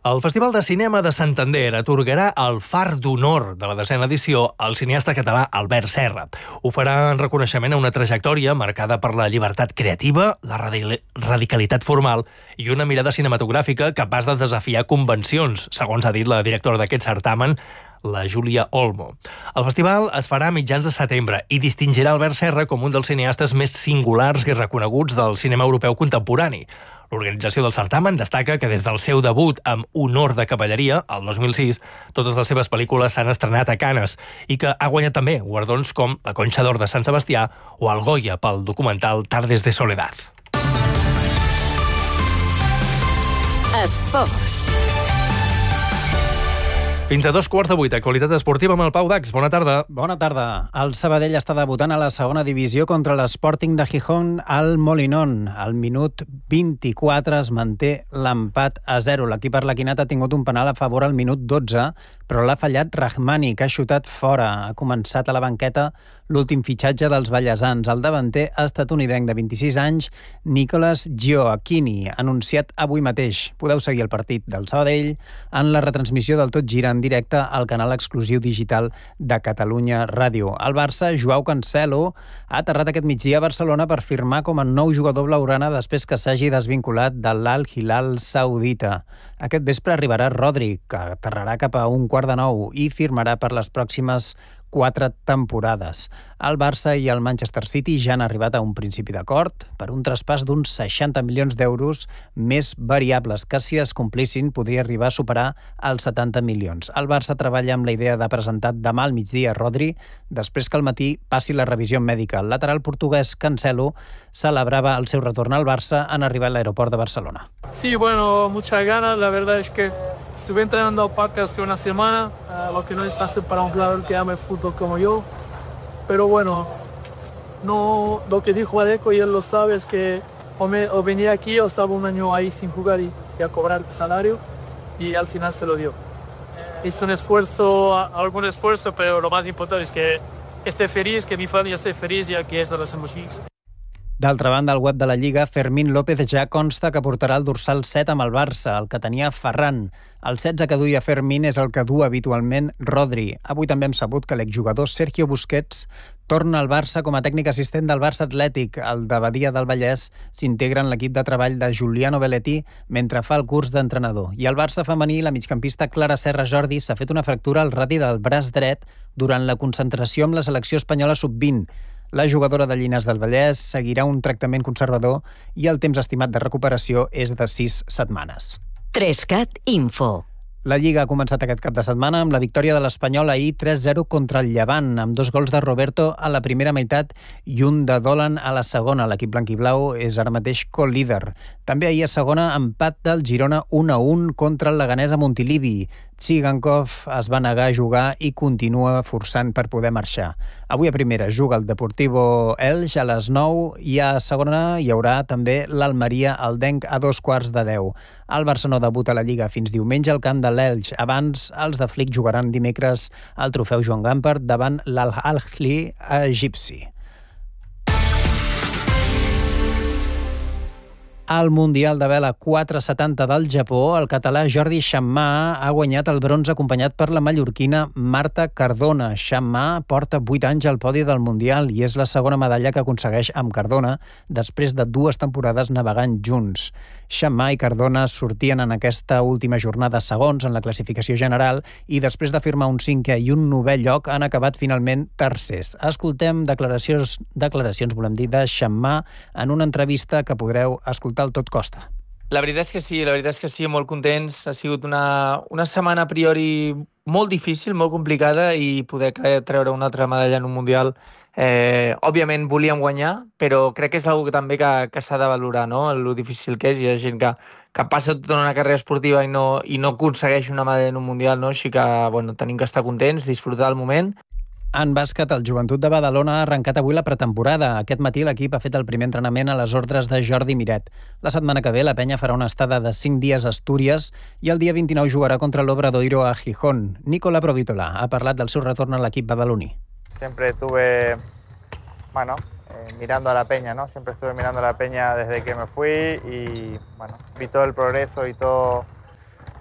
El Festival de Cinema de Santander atorgarà el Far d'Honor de la 10a edició al cineasta català Albert Serra. Ho farà en reconeixement a una trajectòria marcada per la llibertat creativa, la radicalitat formal i una mirada cinematogràfica capaç de desafiar convencions, segons ha dit la directora d'aquest certamen, la Júlia Olmo. El festival es farà a mitjans de setembre i distingirà Albert Serra com un dels cineastes més singulars i reconeguts del cinema europeu contemporani. L'organització del certamen destaca que des del seu debut amb Honor de cavalleria, el 2006, totes les seves pel·lícules s'han estrenat a Canes i que ha guanyat també guardons com la Conxa d'Or de Sant Sebastià o el Goya pel documental Tardes de Soledad. Esports. Fins a 2:15, actualitat esportiva amb el Pau Dax. Bona tarda. Bona tarda. El Sabadell està debutant a la segona divisió contra l'Sporting de Gijón al Molinón. Al minut 24 es manté l'empat a 0. L'equip arlequinat ha tingut un penal a favor al minut 12, però l'ha fallat Rahmani, que ha xutat fora. Ha començat a la banqueta l'últim fitxatge dels ballesans. El davanter estatunidenc de 26 anys, Nicolas Gioacchini, anunciat avui mateix. Podeu seguir el partit del Sabadell en la retransmissió del Tot Gira en directe al canal exclusiu digital de Catalunya Ràdio. El Barça, Joao Cancelo, ha aterrat aquest migdia a Barcelona per firmar com a nou jugador blaugrana després que s'hagi desvinculat de l'Al-Hilal saudita. Aquest vespre arribarà Rodri, que aterrarà cap a 8:45 i firmarà per les pròximes 4 temporades. El Barça i el Manchester City ja han arribat a un principi d'acord per un traspàs d'uns 60 milions d'euros més variables, que si es complissin podria arribar a superar els 70 milions. El Barça treballa amb la idea de presentar demà al migdia Rodri, després que al matí passi la revisió mèdica. El lateral portuguès Cancelo celebrava el seu retorn al Barça en arribar a l'aeroport de Barcelona. Sí, bueno, muchas ganas. La verdad es que estuve entrenando aparte hace una semana, lo que no es fácil para un jugador que ama el fútbol como yo. Pero bueno, no, lo que dijo Adeco, y él lo sabe, es que o venía aquí o estaba un año ahí sin jugar y a cobrar el salario, y al final se lo dio. Hizo algún esfuerzo, pero lo más importante es que esté feliz, que mi familia esté feliz, y aquí es donde hacemos feliz. D'altra banda, al web de la Lliga, Fermín López ja consta que portarà el dorsal 7 amb el Barça, el que tenia Ferran. El 16 que duia Fermín és el que du habitualment Rodri. Avui també hem sabut que l'exjugador Sergio Busquets torna al Barça com a tècnic assistent del Barça Atlètic. El de Badia del Vallès s'integra en l'equip de treball de Giuliano Belletti mentre fa el curs d'entrenador. I al Barça femení, la migcampista Clara Serra Jordi s'ha fet una fractura al radi del braç dret durant la concentració amb la selecció espanyola sub-20. La jugadora de Llinars del Vallès seguirà un tractament conservador i el temps estimat de recuperació és de 6 setmanes. 3CAT Info. La Lliga ha començat aquest cap de setmana amb la victòria de l'Espanyol ahir 3-0 contra el Llevant, amb 2 gols de Roberto a la primera meitat i un de Dolan a la segona. L'equip blanquiblau és ara mateix co-líder. També ahir a segona empat del Girona 1-1 contra el Leganés a Montilivi. Tsigankov es va negar a jugar i continua forçant per poder marxar. Avui a primera juga el Deportivo Elx a les 9 i a segona hi haurà també l'Almeria Aldenc a 2:15. El Barça no debuta a la Lliga fins diumenge al camp de l'Elx. Abans, els de Flick jugaran dimecres al trofeu Joan Gamper davant l'Al-Ahly egipci. Al Mundial de Vela 470 del Japó, el català Jordi Xammà ha guanyat el bronze acompanyat per la mallorquina Marta Cardona. Xammà porta 8 anys al podi del Mundial i és la segona medalla que aconsegueix amb Cardona després de 2 temporades navegant junts. Xammà i Cardona sortien en aquesta última jornada segons en la classificació general i després de firmar un 5è i un 9è lloc han acabat finalment tercers. Escoltem declaracions volem dir, de Xammà en una entrevista que podreu escoltar al Tot Costa. La veritat és que sí, molt contents. Ha sigut una setmana a priori molt difícil, molt complicada, i poder treure una altra medalla en un Mundial. Òbviament volíem guanyar, però crec que és una cosa també que s'ha de valorar, no? Lo difícil que és. Hi ha gent que passa tota una carrera esportiva i no aconsegueix una medalla en un Mundial, no? Així que tenim que estar contents, disfrutar del moment. En bàsquet, el Joventut de Badalona ha arrencat avui la pretemporada. Aquest matí l'equip ha fet el primer entrenament a les ordres de Jordi Miret. La setmana que ve la penya farà una estada de 5 dies a Astúries i el dia 29 jugarà contra l'Obradoiro a Gijón. Nicola Provítola ha parlat del seu retorn a l'equip badaloní. Siempre estuve, mirando a la peña, ¿no? Siempre estuve mirando a la peña desde que me fui y, vi todo el progreso y todo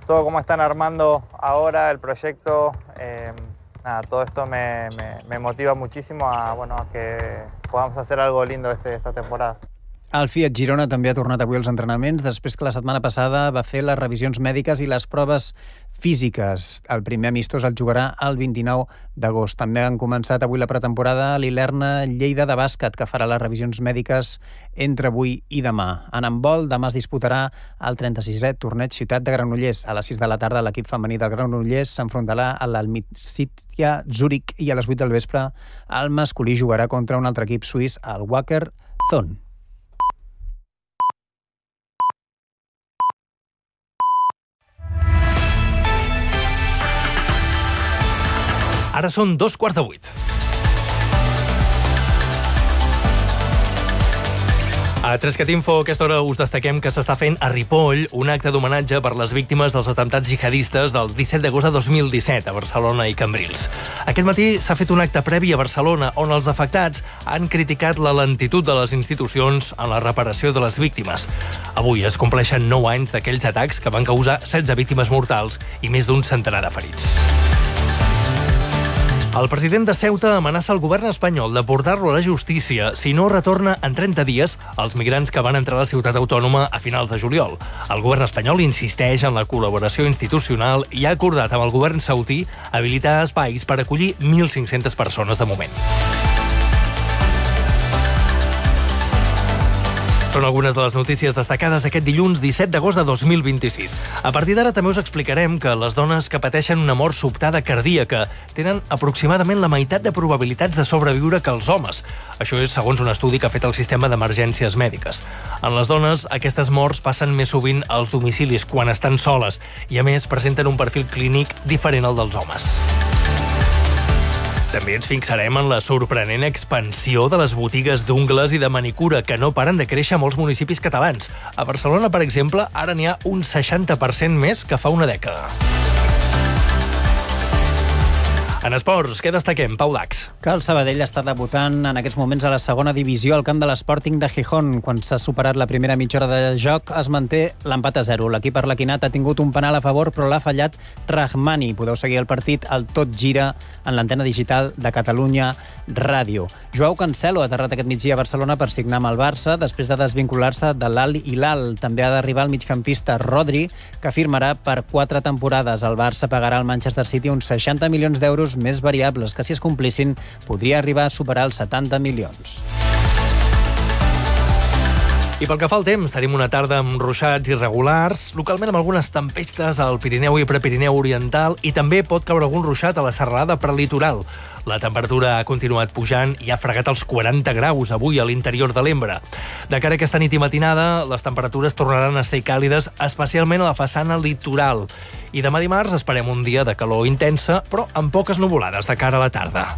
todo como están armando ahora el proyecto, todo esto me motiva muchísimo a que podamos hacer algo lindo esta temporada. El Fiat Girona també ha tornat avui als entrenaments després que la setmana passada va fer les revisions mèdiques i les proves físiques. El primer amistós el jugarà el 29 d'agost. També han començat avui la pretemporada a l'Ilerna Lleida de bàsquet, que farà les revisions mèdiques entre avui i demà. En handbol, demà es disputarà el 36è torneig Ciutat de Granollers. A les 6 de la tarda l'equip femení del Granollers s'enfrontarà a l'Almicítia Zurich i a les 8 del vespre el masculí jugarà contra un altre equip suís, el Wacker Thon. Ara són 7:15. A Trescat Info, a aquesta hora us destaquem que s'està fent a Ripoll un acte d'homenatge per les víctimes dels atemptats jihadistes del 17 d'agost de 2017 a Barcelona i Cambrils. Aquest matí s'ha fet un acte previ a Barcelona on els afectats han criticat la lentitud de les institucions en la reparació de les víctimes. Avui es compleixen 9 anys d'aquells atacs que van causar 16 víctimes mortals i més d'un centenar de ferits. El president de Ceuta amenaça el govern espanyol de portar-lo a la justícia si no retorna en 30 dies els migrants que van entrar a la ciutat autònoma a finals de juliol. El govern espanyol insisteix en la col·laboració institucional i ha acordat amb el govern saudí habilitar espais per acollir 1.500 persones de moment. Són algunes de les notícies destacades d'aquest dilluns 17 d'agost de 2026. A partir d'ara també us explicarem que les dones que pateixen una mort sobtada cardíaca tenen aproximadament la meitat de probabilitats de sobreviure que els homes. Això és segons un estudi que ha fet el sistema d'emergències mèdiques. En les dones, aquestes morts passen més sovint als domicilis quan estan soles i, a més, presenten un perfil clínic diferent al dels homes. També ens fixarem en la sorprenent expansió de les botigues d'ungles i de manicura que no paren de créixer a molts municipis catalans. A Barcelona, per exemple, ara n'hi ha un 60% més que fa una dècada. En esports, què destaquem, Pau Dax? Que el Sabadell està debutant en aquests moments a la segona divisió al camp de l'Sporting de Gijón. Quan s'ha superat la primera mitja hora de joc, es manté l'empat a 0. L'equip arlequinat ha tingut un penal a favor, però l'ha fallat Rahmani. Podeu seguir el partit al Tot Gira en l'antena digital de Catalunya Ràdio. Joao Cancelo ha aterrat aquest migdia a Barcelona per signar amb el Barça després de desvincular-se de l'Al Hilal. També ha d'arribar el migcampista Rodri, que firmarà per 4 temporades. El Barça pagarà al Manchester City uns 60 milions d'euros més variables, que si es complissin podria arribar a superar els 70 milions. I pel que fa al temps, tenim una tarda amb ruixats irregulars, localment amb algunes tempestes al Pirineu i Prepirineu Oriental, i també pot caure algun ruixat a la serralada prelitoral. La temperatura ha continuat pujant i ha fregat els 40 graus avui a l'interior de l'Embre. De cara a aquesta nit i matinada, les temperatures tornaran a ser càlides, especialment a la façana litoral. I demà dimarts esperem un dia de calor intensa, però amb poques nuvolades de cara a la tarda.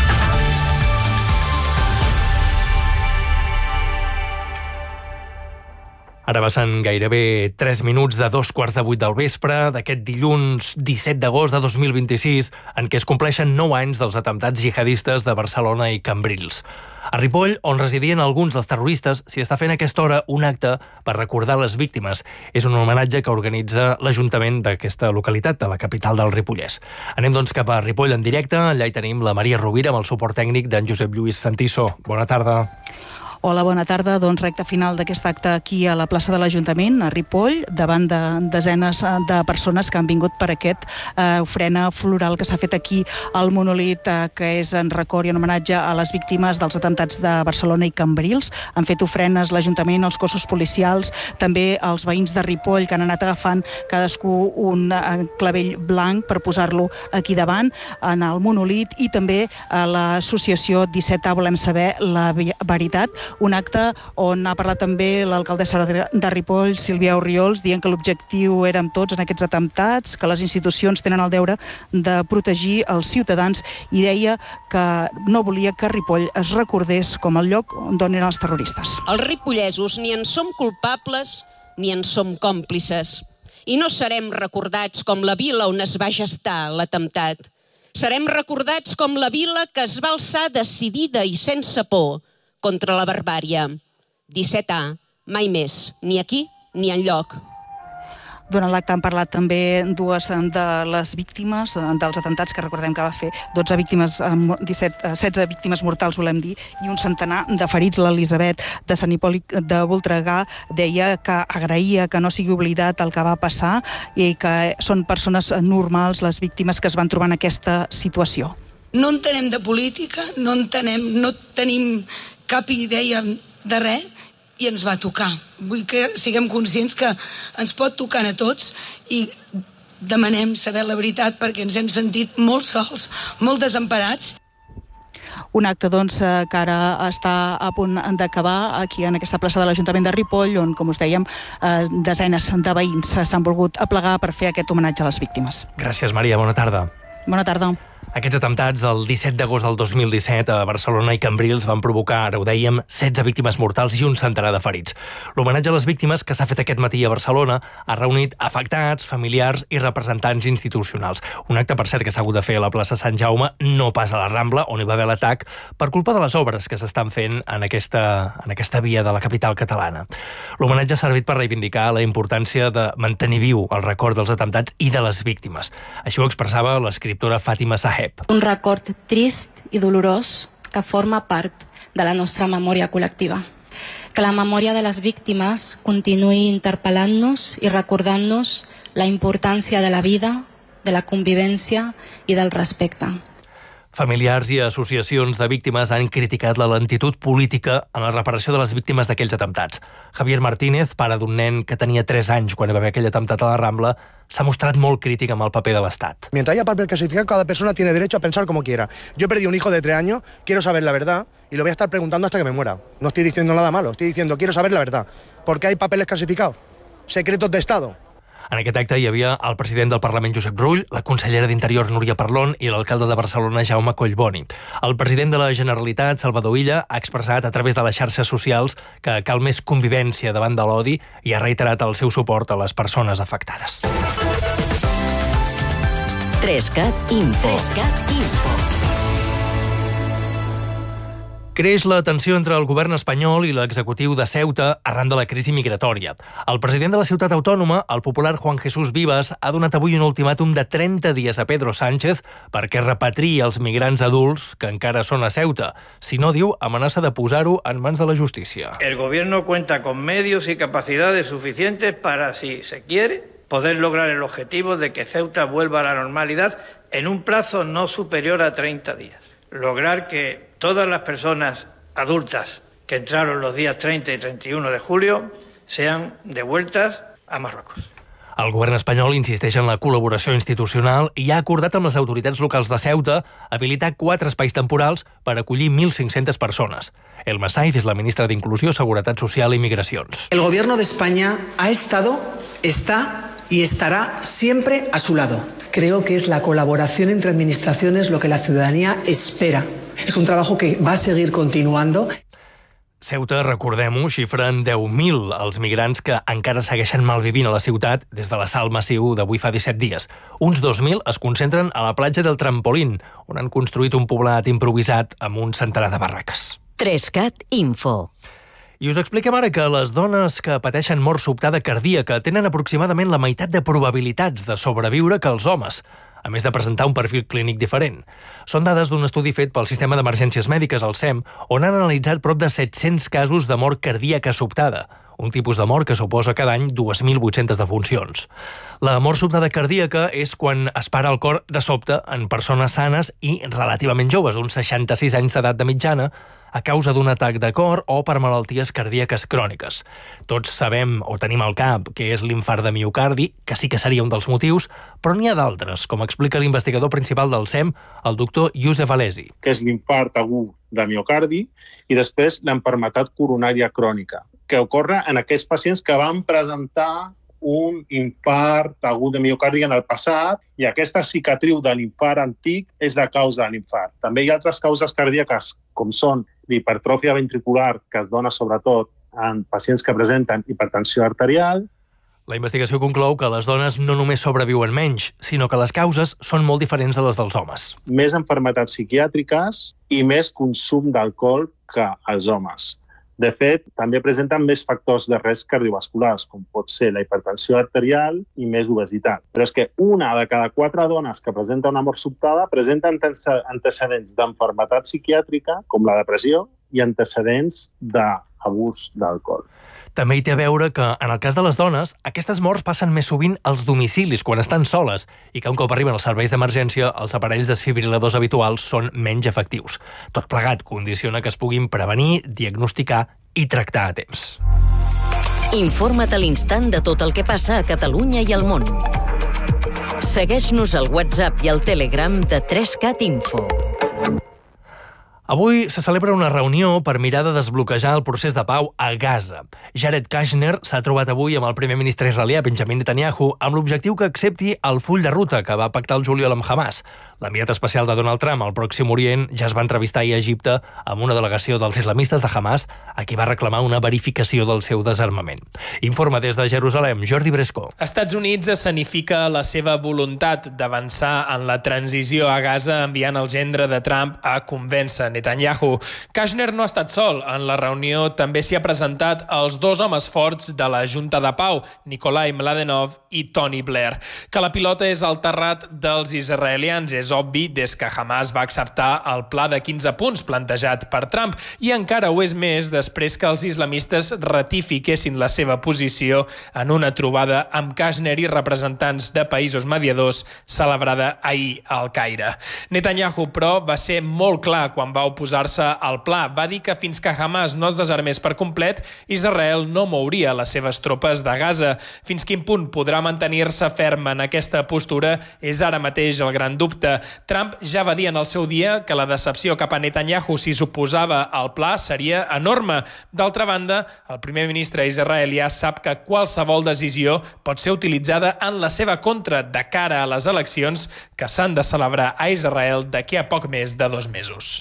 Ara passen gairebé 3 minuts de 7:15 del vespre d'aquest dilluns 17 d'agost de 2026, en què es compleixen 9 anys dels atemptats jihadistes de Barcelona i Cambrils. A Ripoll, on residien alguns dels terroristes, s'hi està fent a aquesta hora un acte per recordar les víctimes. És un homenatge que organitza l'Ajuntament d'aquesta localitat, de la capital del Ripollès. Anem doncs cap a Ripoll en directe. Allà hi tenim la Maria Rovira amb el suport tècnic d'en Josep Lluís Santiso. Bona tarda. Hola, bona tarda. Doncs recta final d'aquest acte aquí a la plaça de l'Ajuntament, a Ripoll, davant de desenes de persones que han vingut per aquest ofrena floral que s'ha fet aquí al monolit, que és en record i en homenatge a les víctimes dels atemptats de Barcelona i Cambrils. Han fet ofrenes l'Ajuntament, els cossos policials, també els veïns de Ripoll, que han anat agafant cadascú un clavell blanc per posar-lo aquí davant, en el monolit, i també a l'associació 17A Volem Saber la Veritat, un acte on ha parlat també l'alcaldessa de Ripoll, Sílvia Orriols, dient que l'objectiu era amb tots en aquests atemptats, que les institucions tenen el deure de protegir els ciutadans, i deia que no volia que Ripoll es recordés com el lloc d'on eren els terroristes. Els ripollesos ni en som culpables ni en som còmplices. I no serem recordats com la vila on es va gestar l'atemptat. Serem recordats com la vila que es va alçar decidida i sense por contra la barbària. 17A, mai més, ni aquí ni enlloc. Durant l'acte han parlat també dues de les víctimes dels atemptats, que recordem que va fer 16 víctimes mortals, volem dir, i un centenar de ferits. L'Elisabet de Sant Hipòlit de Voltregà deia que agraïa que no sigui oblidat el que va passar i que són persones normals les víctimes que es van trobar en aquesta situació. No entenem de política, no tenim cap idea de res, i ens va tocar. Vull que siguem conscients que ens pot tocar a tots i demanem saber la veritat perquè ens hem sentit molt sols, molt desemparats. Un acte, doncs, que ara està a punt d'acabar aquí en aquesta plaça de l'Ajuntament de Ripoll, on, com us dèiem, desenes de veïns s'han volgut aplegar per fer aquest homenatge a les víctimes. Gràcies, Maria. Bona tarda. Bona tarda. Aquests atemptats el 17 d'agost del 2017 a Barcelona i Cambrils van provocar, ara ho dèiem, 16 víctimes mortals i un centenar de ferits. L'homenatge a les víctimes que s'ha fet aquest matí a Barcelona ha reunit afectats, familiars i representants institucionals. Un acte, per cert, que s'ha hagut de fer a la plaça Sant Jaume, no pas a la Rambla, on hi va haver l'atac, per culpa de les obres que s'estan fent en aquesta via de la capital catalana. L'homenatge ha servit per reivindicar la importància de mantenir viu el record dels atemptats i de les víctimes. Així ho expressava l'escriptora Fàtima Saheb. Un record trist i dolorós que forma part de la nostra memòria col·lectiva. Que la memòria de les víctimes continuï interpel·lant-nos i recordant-nos la importància de la vida, de la convivència i del respecte. Familiars i associacions de víctimes han criticat la lentitud política en la reparació de les víctimes d'aquells atemptats. Javier Martínez, pare d'un nen que tenia 3 anys quan hi va haver aquell atemptat a la Rambla, s'ha mostrat molt crític amb el paper de l'Estat. Mientras haya papel clasificado, cada persona tiene derecho a pensar como quiera. Yo he perdido un hijo de 3 años, quiero saber la verdad y lo voy a estar preguntando hasta que me muera. No estoy diciendo nada malo, estoy diciendo quiero saber la verdad. ¿Por qué hay papeles clasificados? Secretos de Estado. En aquest acte hi havia el president del Parlament, Josep Rull, la consellera d'Interior, Núria Parlon, i l'alcalde de Barcelona, Jaume Collboni. El president de la Generalitat, Salvador Illa, ha expressat a través de les xarxes socials que cal més convivència davant de l'odi i ha reiterat el seu suport a les persones afectades. 3CAT Info. Creix la tensió entre el govern espanyol i l'executiu de Ceuta arran de la crisi migratòria. El president de la ciutat autònoma, el popular Juan Jesús Vivas, ha donat avui un ultimàtum de 30 dies a Pedro Sánchez perquè repatriï els migrants adults que encara són a Ceuta. Si no, diu, amenaça de posar-ho en mans de la justícia. El gobierno cuenta con medios y capacidades suficientes para, si se quiere, poder lograr el objetivo de que Ceuta vuelva a la normalidad en un plazo no superior a 30 días. Lograr que todas las personas adultas que entraron los días 30 y 31 de julio sean devueltas a Marruecos. El govern espanyol insisteix en la col·laboració institucional i ha acordat amb les autoritats locals de Ceuta habilitar 4 espais temporals per acollir 1.500 persones. Elma Saiz és la ministra d'Inclusió, Seguretat Social i Migracions. El gobierno de España ha estado, está y estará siempre a su lado. Creo que es la colaboración entre administraciones lo que la ciudadanía espera. Es un trabajo que va a seguir continuando. Ceuta, recordem-ho, xifren 10.000 els migrants que encara segueixen malvivint a la ciutat des de l'assalt massiu d'avui fa 17 dies. Uns 2.000 es concentren a la platja del Trampolín, on han construït un poblat improvisat amb un centenar de barraques. 3CAT Info. I us expliquem ara que les dones que pateixen mort sobtada cardíaca tenen aproximadament la meitat de probabilitats de sobreviure que els homes, a més de presentar un perfil clínic diferent. Són dades d'un estudi fet pel Sistema d'Emergències Mèdiques, el SEM, on han analitzat prop de 700 casos de mort cardíaca sobtada, un tipus de mort que suposa cada any 2.800 defuncions. La mort sobtada cardíaca és quan es para el cor de sobte en persones sanes i relativament joves, uns 66 anys d'edat de mitjana, a causa d'un atac de cor o per malalties cardíaques cròniques. Tots sabem o tenim al cap que és l'infart de miocardi, que sí que seria un dels motius, però n'hi ha d'altres, com explica l'investigador principal del SEM, el doctor Youssef Alesi. Que és l'infart agut de miocardi i després l'enfermetat coronària crònica, que ocorre en aquells pacients que van presentar un infart agut de miocardi en el passat i aquesta cicatriu de l'infart antic és la causa de l'infart. També hi ha altres causes cardíaques, com són l'hipertròfia ventricular, que es dona sobretot en pacients que presenten hipertensió arterial. La investigació conclou que les dones no només sobreviuen menys, sinó que les causes són molt diferents de les dels homes. Més malalties psiquiàtriques i més consum d'alcohol que els homes. De fet, també presenten més factors de risc cardiovasculars, com pot ser la hipertensió arterial i més obesitat. Però és que una de cada 4 dones que presenta una mort sobtada presenta antecedents d'enfermetat psiquiàtrica, com la depressió, i antecedents d'abús d'alcohol. També hi té a veure que, en el cas de les dones, aquestes morts passen més sovint als domicilis, quan estan soles, i que un cop arriben als serveis d'emergència, els aparells desfibriladors habituals són menys efectius. Tot plegat condiciona que es puguin prevenir, diagnosticar i tractar a temps. Informa't a l'instant de tot el que passa a Catalunya i al món. Segueix-nos al WhatsApp i al Telegram de 3CAT Info. Avui se celebra una reunió per mirar de desbloquejar el procés de pau a Gaza. Jared Kushner s'ha trobat avui amb el primer ministre israelià Benjamin Netanyahu amb l'objectiu que accepti el full de ruta que va pactar el juliol amb Hamas. L'enviat especial de Donald Trump al Pròxim Orient ja es va entrevistar ahir a Egipte amb una delegació dels islamistes de Hamas a qui va reclamar una verificació del seu desarmament. Informa des de Jerusalem, Jordi Brescó. Estats Units escenifica la seva voluntat d'avançar en la transició a Gaza enviant el gendre de Trump a convèncer Netanyahu. Kushner no ha estat sol. En la reunió també s'hi ha presentat els 2 homes forts de la Junta de Pau, Nikolai Mladenov i Tony Blair. Que la pilota és al terrat dels israelians és obvi des que Hamas va acceptar el pla de 15 punts plantejat per Trump i encara ho és més després que els islamistes ratifiquessin la seva posició en una trobada amb Kushner i representants de països mediadors celebrada ahir al Caire. Netanyahu, però, va ser molt clar quan va oposar-se al pla. Va dir que fins que Hamas no es desarmés per complet, Israel no mouria les seves tropes de Gaza. Fins quin punt podrà mantenir-se ferm en aquesta postura és ara mateix el gran dubte. Trump ja va dir en el seu dia que la decepció cap a Netanyahu si s'oposava al pla seria enorme. D'altra banda, el primer ministre israelià sap que qualsevol decisió pot ser utilitzada en la seva contra de cara a les eleccions que s'han de celebrar a Israel d'aquí a poc més de 2 mesos.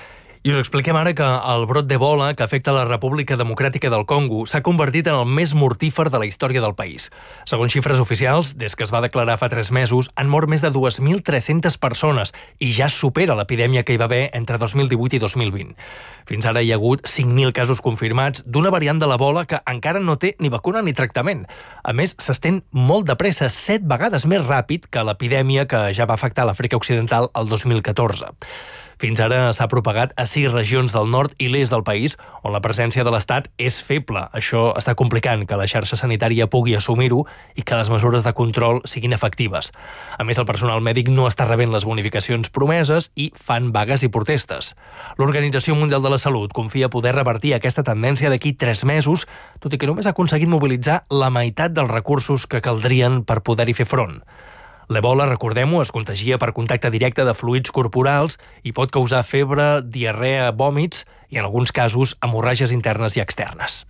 I us expliquem ara que el brot d'Ebola que afecta la República Democràtica del Congo s'ha convertit en el més mortífer de la història del país. Segons xifres oficials, des que es va declarar fa 3 mesos, han mort més de 2.300 persones i ja supera l'epidèmia que hi va haver entre 2018 i 2020. Fins ara hi ha hagut 5.000 casos confirmats d'una variant de l'Ebola que encara no té ni vacuna ni tractament. A més, s'estén molt de pressa, 7 vegades més ràpid que l'epidèmia que ja va afectar l'Àfrica Occidental el 2014. Fins ara s'ha propagat a 6 regions del nord i l'est del país, on la presència de l'Estat és feble. Això està complicant que la xarxa sanitària pugui assumir-ho i que les mesures de control siguin efectives. A més, el personal mèdic no està rebent les bonificacions promeses i fan vagues i protestes. L'Organització Mundial de la Salut confia poder revertir aquesta tendència d'aquí 3 mesos, tot i que només ha aconseguit mobilitzar la meitat dels recursos que caldrien per poder-hi fer front. L'Ebola, recordem-ho, es contagia per contacte directe de fluids corporals i pot causar febre, diarrea, vòmits i, en alguns casos, hemorràgies internes i externes.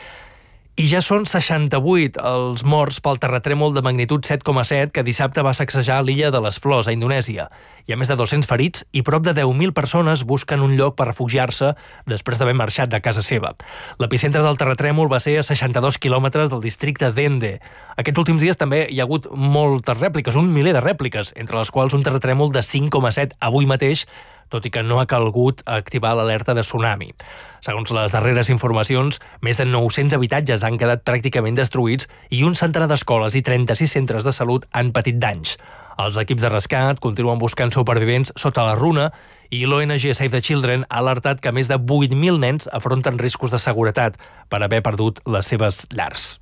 I ja són 68 els morts pel terratrèmol de magnitud 7,7 que dissabte va sacsejar l'illa de les Flors, a Indonèsia. Hi ha més de 200 ferits i prop de 10.000 persones busquen un lloc per refugiar-se després d'haver marxat de casa seva. L'epicentre del terratrèmol va ser a 62 quilòmetres del districte d'Ende. Aquests últims dies també hi ha hagut moltes rèpliques, 1 miler de rèpliques, entre les quals un terratrèmol de 5,7 avui mateix, tot i que no ha calgut activar l'alerta de tsunami. Segons les darreres informacions, més de 900 habitatges han quedat pràcticament destruïts i un centenar d'escoles i 36 centres de salut han patit danys. Els equips de rescat continuen buscant supervivents sota la runa i l'ONG Save the Children ha alertat que més de 8.000 nens afronten riscos de seguretat per haver perdut les seves llars.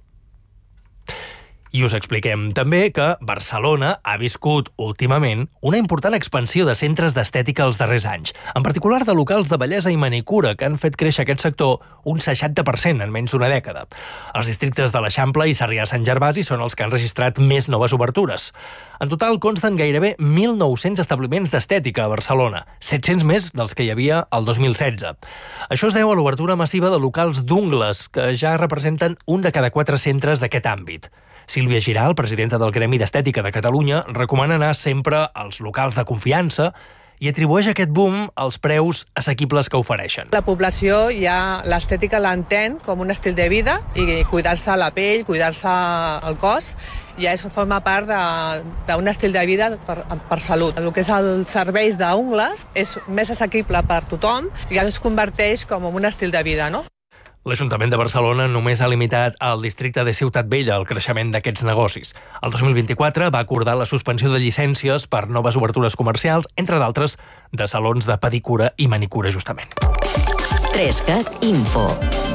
I us expliquem també que Barcelona ha viscut últimament una important expansió de centres d'estètica els darrers anys, en particular de locals de bellesa i manicura que han fet créixer aquest sector un 60% en menys d'una dècada. Els districtes de l'Eixample i Sarrià-Sant Gervasi són els que han registrat més noves obertures. En total consten gairebé 1.900 establiments d'estètica a Barcelona, 700 més dels que hi havia el 2016. Això es deu a l'obertura massiva de locals d'ungles, que ja representen un de cada 4 centres d'aquest àmbit. Sílvia Giral, presidenta del Gremi d'Estètica de Catalunya, recomana anar sempre als locals de confiança i atribueix aquest boom als preus assequibles que ofereixen. La població ja l'estètica l'entén com un estil de vida i cuidar-se la pell, cuidar-se el cos, ja forma part d'un estil de vida per salut. El que és els serveis d'ungles és més assequible per tothom i ja es converteix com un estil de vida, no? L'Ajuntament de Barcelona només ha limitat al districte de Ciutat Vella el creixement d'aquests negocis. El 2024 va acordar la suspensió de llicències per noves obertures comercials, entre d'altres de salons de pedicura i manicura, justament. 3CAT Info.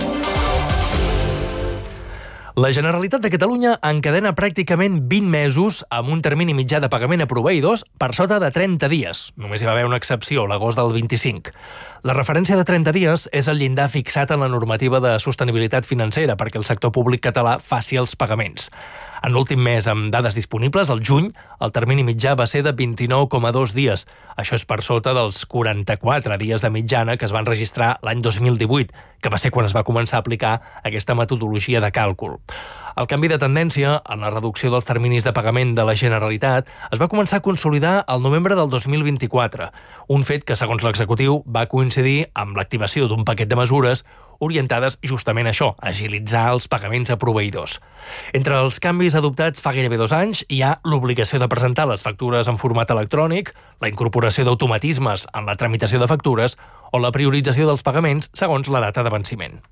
La Generalitat de Catalunya encadena pràcticament 20 mesos amb un termini mitjà de pagament a proveïdors per sota de 30 dies. Només hi va haver una excepció, l'agost del 25. La referència de 30 dies és el llindar fixat en la normativa de sostenibilitat financera perquè el sector públic català faci els pagaments. En l'últim mes, amb dades disponibles, el juny, el termini mitjà va ser de 29,2 dies. Això és per sota dels 44 dies de mitjana que es van registrar l'any 2018, que va ser quan es va començar a aplicar aquesta metodologia de càlcul. El canvi de tendència en la reducció dels terminis de pagament de la Generalitat es va començar a consolidar al novembre del 2024, un fet que, segons l'executiu, va coincidir amb l'activació d'un paquet de mesures orientades justament a això, a agilitzar els pagaments a proveïdors. Entre els canvis adoptats fa gairebé 2 anys hi ha l'obligació de presentar les factures en format electrònic, la incorporació d'automatismes en la tramitació de factures o la priorització dels pagaments segons la data de venciment.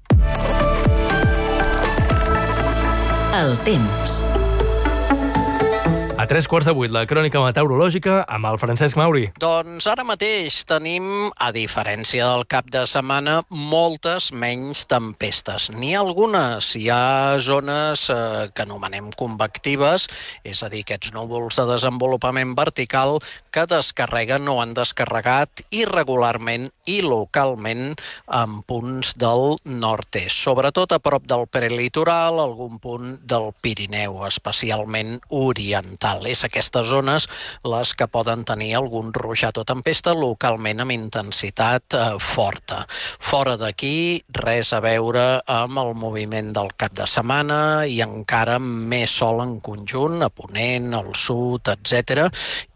El temps. A 7:45, la crònica meteorològica amb el Francesc Mauri. Doncs ara mateix tenim, a diferència del cap de setmana, moltes menys tempestes. N'hi ha algunes, hi ha zones que anomenem convectives, és a dir, aquests núvols de desenvolupament vertical que descarreguen o han descarregat irregularment i localment en punts del nord-est, sobretot a prop del prelitoral, algun punt del Pirineu, especialment oriental. És aquestes zones les que poden tenir algun ruixat o tempesta localment amb intensitat forta. Fora d'aquí, res a veure amb el moviment del cap de setmana i encara més sol en conjunt, a ponent, al sud, etc.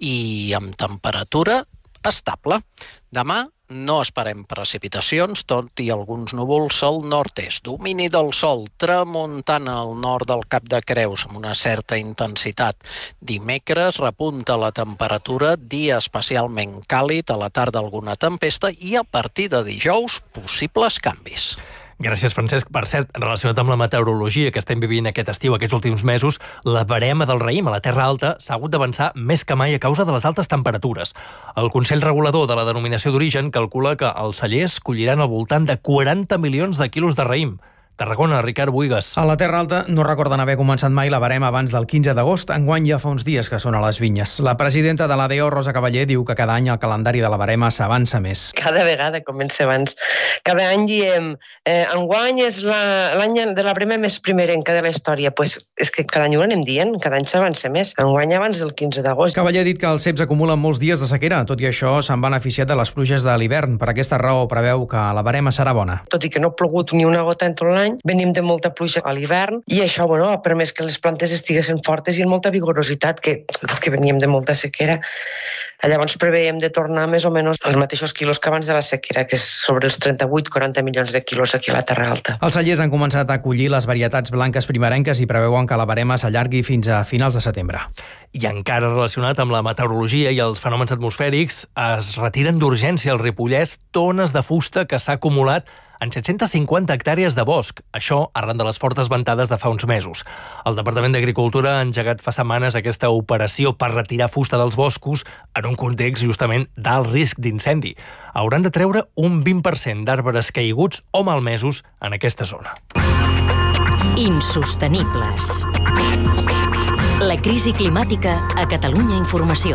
I amb temperatura estable. Demà no esperem precipitacions, tot i alguns núvols al nord-est. Domini del sol, tramuntana al nord del Cap de Creus, amb una certa intensitat. Dimecres repunta la temperatura, dia especialment càlid, a la tarda alguna tempesta i a partir de dijous possibles canvis. Gràcies, Francesc. Per cert, relacionat amb la meteorologia que estem vivint aquest estiu, aquests últims mesos, la verema del raïm a la Terra Alta s'ha hagut d'avançar més que mai a causa de les altes temperatures. El Consell Regulador de la Denominació d'Origen calcula que els cellers colliran al voltant de 40 milions de quilos de raïm. Tarragona, Ricard Buigas. A la Terra Alta no recorden haver començat mai la verema abans del 15 d'agost, enguany ja fa uns dies que són a les vinyes. La presidenta de l'ADO, Rosa Cavaller, diu que cada any el calendari de la verema s'avança més. Cada vegada comença abans. Cada any diem, enguany és l'any de la verema més primerenca de la història. Pues és que cada any ho anem dient, cada any s'avança més. Enguany abans del 15 d'agost. Cavaller ha dit que els ceps acumulen molts dies de sequera. Tot i això, s'han beneficiat de les pluges de l'hivern. Per aquesta raó preveu que la verema serà bona. Tot i que no ha plogut ni una gota en tot l'any, venim de molta pluja a l'hivern i això ha permès que les plantes estiguessin fortes i amb molta vigorositat, que veníem de molta sequera. Llavors preveiem de tornar més o menys als mateixos quilos que abans de la sequera, que és sobre els 38-40 milions de quilos aquí a la Terra Alta. Els cellers han començat a collir les varietats blanques primerenques i preveuen que la verema s'allargui fins a finals de setembre. I encara relacionat amb la meteorologia i els fenòmens atmosfèrics, es retiren d'urgència al Ripollès tones de fusta que s'ha acumulat en 750 hectàrees de bosc, això arran de les fortes ventades de fa uns mesos. El Departament d'Agricultura ha engegat fa setmanes aquesta operació per retirar fusta dels boscos en un context justament d'alt risc d'incendi. Hauran de treure un 20% d'arbres caiguts o malmesos en aquesta zona. Insostenibles. La crisi climàtica a Catalunya Informació.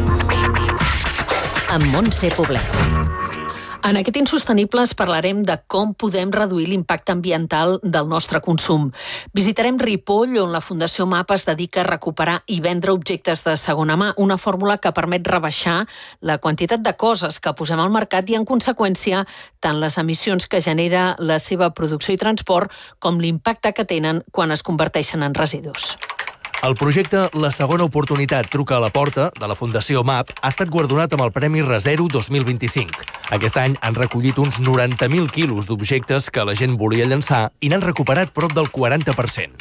Amb Montse Poblet. En aquest Insostenibles parlarem de com podem reduir l'impacte ambiental del nostre consum. Visitarem Ripoll, on la Fundació MAP es dedica a recuperar i vendre objectes de segona mà, una fórmula que permet rebaixar la quantitat de coses que posem al mercat i, en conseqüència, tant les emissions que genera la seva producció i transport com l'impacte que tenen quan es converteixen en residus. El projecte La segona oportunitat truca a la porta de la Fundació MAP ha estat guardonat amb el Premi Resero 2025. Aquest any han recollit uns 90.000 quilos d'objectes que la gent volia llançar i n'han recuperat prop del 40%.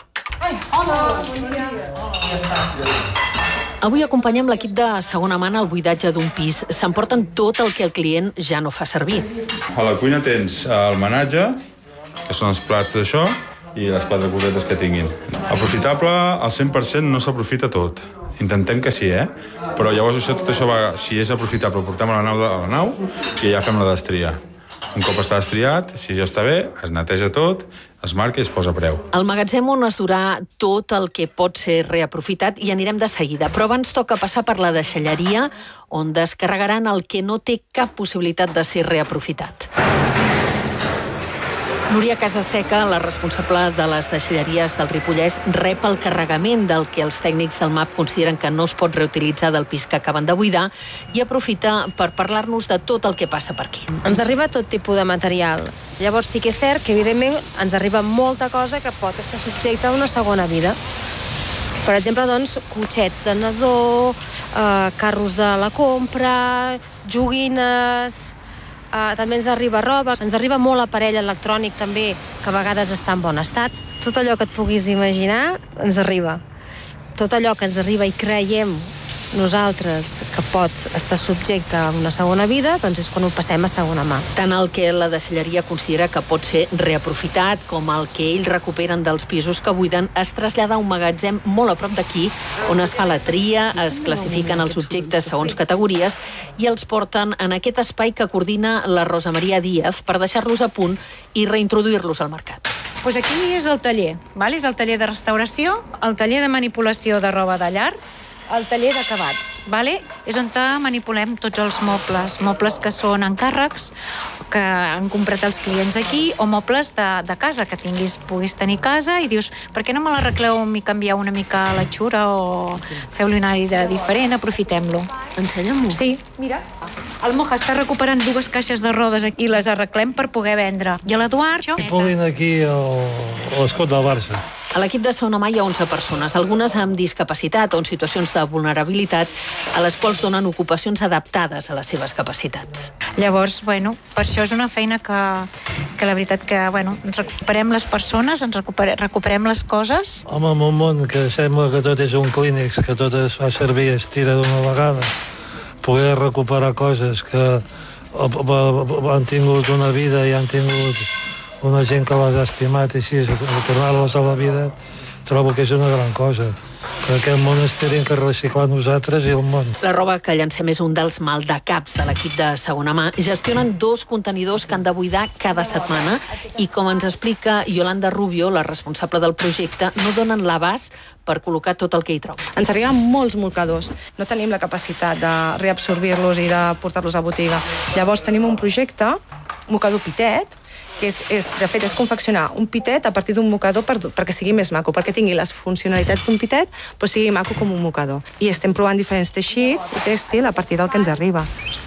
Avui acompanyem l'equip de segona mà al buidatge d'un pis. S'emporten tot el que el client ja no fa servir. A la cuina tens el menatge, que són els plats d'això, i les 4 cosetes que tinguin. Aprofitable, al 100% no s'aprofita tot. Intentem que sí, Però llavors tot això va, si és aprofitable, ho portem a la nau i ja fem la destria. Un cop està destriat, si ja està bé, es neteja tot, es marca i es posa preu. Al magatzem on es durà tot el que pot ser reaprofitat i anirem de seguida, però abans toca passar per la deixalleria on descarregaran el que no té cap possibilitat de ser reaprofitat. Núria Casaseca, la responsable de les deixalleries del Ripollès, rep el carregament del que els tècnics del MAP consideren que no es pot reutilitzar del pis que acaben de buidar i aprofita per parlar-nos de tot el que passa per aquí. Ens arriba tot tipus de material. Llavors sí que és cert que, evidentment, ens arriba molta cosa que pot estar subjecta a una segona vida. Per exemple, doncs, cotxets de nadó, carros de la compra, joguines... també ens arriba roba, ens arriba molt aparell electrònic també, que a vegades està en bon estat. Tot allò que et puguis imaginar ens arriba. Tot allò que ens arriba i creiem nosaltres que pot estar subjecte a una segona vida, doncs és quan ho passem a segona mà. Tant el que la deixalleria considera que pot ser reaprofitat com el que ells recuperen dels pisos que buiden es trasllada a un magatzem molt a prop d'aquí, on es fa la tria, es classifiquen els objectes segons categories i els porten en aquest espai que coordina la Rosa Maria Díaz per deixar-los a punt i reintroduir-los al mercat. Pues aquí és el taller, val? És el taller de restauració, el taller de manipulació de roba de llar, el taller d'acabats, vale? És on manipulem tots els mobles que són encàrrecs, que han comprat els clients aquí, o mobles de casa, que puguis tenir casa i dius, per què no me l'arregleu i canvieu una mica la xura o feu-li una idea diferent, aprofitem-lo. Ensenya-m'ho. Sí, mira. El Moja està recuperant 2 caixes de rodes i les arreglem per poder vendre. I l'Eduard... Pulin aquí l'escut del Barça. A l'equip de Segona Mà hi ha 11 persones, algunes amb discapacitat o en situacions de vulnerabilitat, a les quals donen ocupacions adaptades a les seves capacitats. Llavors, per això és una feina que la veritat que, ens recuperem les persones, ens recuperem les coses. Home, en un món que sembla que tot és un clínex, que tot es fa servir i es tira d'una vegada, poder recuperar coses que han tingut una vida i han tingut una gent que les ha estimat i així, tornar-les a la vida, trobo que és una gran cosa. Que aquest món es tenim que reciclar nosaltres i el món. La roba que llancem és un dels maldecaps de l'equip de Segona Mà. Gestionen 2 contenidors que han de buidar cada setmana i, com ens explica Yolanda Rubio, la responsable del projecte, no donen l'abast per col·locar tot el que hi troben. Ens arriben molts mocadors. No tenim la capacitat de reabsorbir-los i de portar-los a botiga. Llavors tenim un projecte, mocador pitet, que de fet és confeccionar un pitet a partir d'un mocador perquè sigui més maco, perquè tingui les funcionalitats d'un pitet, però sigui maco com un mocador. I estem provant diferents teixits i tèxtil a partir del que ens arriba.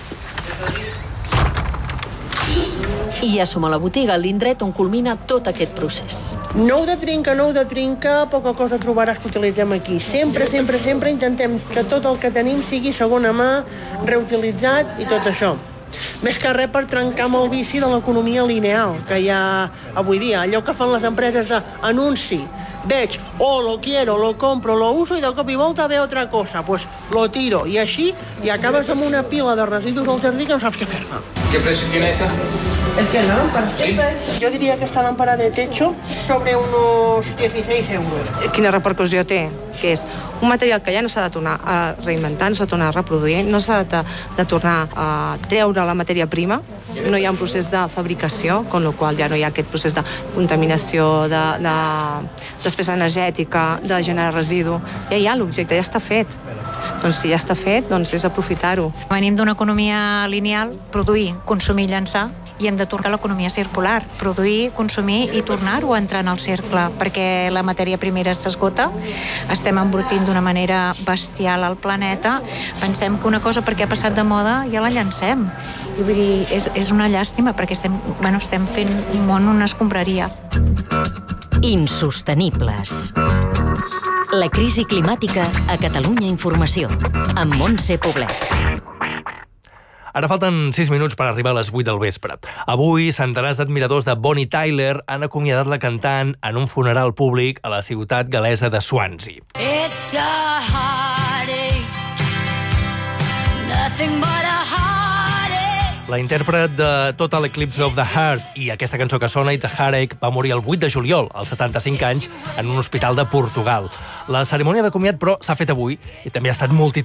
I ja som a la botiga, l'indret on culmina tot aquest procés. Nou de trinca, poca cosa trobaràs que utilitzem aquí. Sempre intentem que tot el que tenim sigui segona mà, reutilitzat i tot això. Més que res per trencar amb el vici de l'economia lineal que hi ha avui dia. Allò que fan les empreses d'anunci. Veig, lo quiero, lo compro, lo uso i de cop i volta ve otra cosa. Pues lo tiro. I així, i acabes amb una pila de residus al jardí que no saps què fer-ne. ¿Qué precio tiene esa? ¿El qué? ¿La lámpara? Sí. Yo diría que esta lámpara de techo sobre unos 16 euros. Quina repercussió té? Que és un material que ja no s'ha de tornar a reinventar, no s'ha de tornar a reproduir, no s'ha de tornar a treure la matèria prima, no hi ha un procés de fabricació, amb la qual ja no hi ha aquest procés de contaminació, de despesa energètica, de generar residu. Ja hi ha l'objecte, ja està fet. Doncs si ja està fet, doncs és aprofitar-ho. Venim d'una economia lineal, produir, consumir, llançar, i hem de tornar a l'economia circular, produir, consumir i tornar-ho a entrar en el cercle, perquè la matèria primera s'esgota, estem embrutint d'una manera bestial al planeta, pensem que una cosa perquè ha passat de moda ja la llancem. I vull dir, és una llàstima, perquè estem fent un món on es compraria. Insostenibles. La crisi climàtica a Catalunya Informació, amb Montse Poblet. Ara falten 6 minuts per arribar a les 8 del vespre. Avui, centenars d'admiradors de Bonnie Tyler han acomiadat la cantant en un funeral públic a la ciutat galesa de Swansea. It's a heartache, nothing but a heartache. La intèrpret de Total Eclipse of the Heart i aquesta cançó que sona, It's a Heartache, va morir el 8 de juliol, als 75 anys, en un hospital de Portugal. La cerimònia de comiat, però, s'ha fet avui i també ha estat multitudinària.